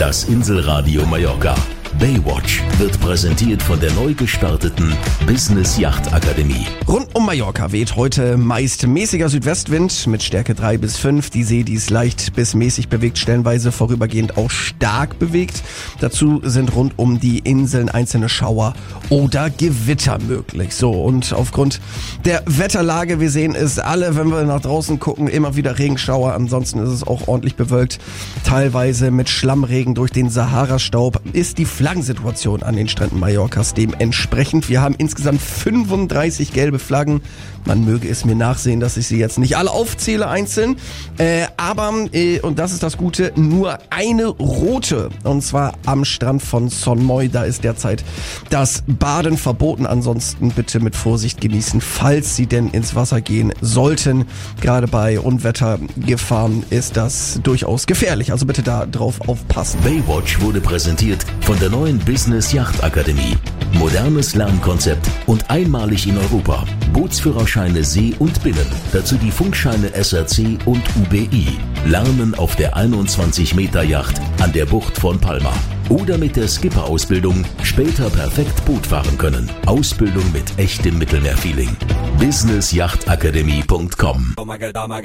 Das Inselradio Mallorca. Baywatch wird präsentiert von der neu gestarteten Business Yacht Akademie. Rund um Mallorca weht heute meist mäßiger Südwestwind mit Stärke 3 bis 5. Die See, die ist leicht bis mäßig bewegt, stellenweise vorübergehend auch stark bewegt. Dazu sind rund um die Inseln einzelne Schauer oder Gewitter möglich. So, und aufgrund der Wetterlage, wir sehen es alle, wenn wir nach draußen gucken, immer wieder Regenschauer. Ansonsten ist es auch ordentlich bewölkt, teilweise mit Schlammregen durch den Sahara-Staub. Ist die Flaggensituation an den Stränden Mallorcas dementsprechend. Wir haben insgesamt 35 gelbe Flaggen. Man möge es mir nachsehen, dass ich sie jetzt nicht alle aufzähle einzeln. Aber, und das ist das Gute, nur eine rote. Und zwar am Strand von Son Moy. Da ist derzeit das Baden verboten. Ansonsten bitte mit Vorsicht genießen, falls Sie denn ins Wasser gehen sollten. Gerade bei Unwettergefahren ist das durchaus gefährlich. Also bitte da drauf aufpassen. Baywatch wurde präsentiert von der neuen Business Yacht Akademie. Modernes Lernkonzept und einmalig in Europa. Bootsführerscheine See und Binnen. Dazu die Funkscheine SRC und UBI. Lernen auf der 21-Meter-Yacht an der Bucht von Palma. Oder mit der Skipper-Ausbildung später perfekt Boot fahren können. Ausbildung mit echtem Mittelmeerfeeling. businessyachtakademie.com